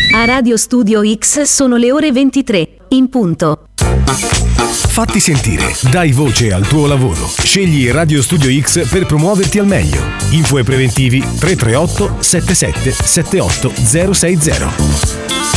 A Radio Studio X sono le ore 23, in punto. Fatti sentire, dai voce al tuo lavoro. Scegli Radio Studio X per promuoverti al meglio. Info e preventivi 338 77 78 060.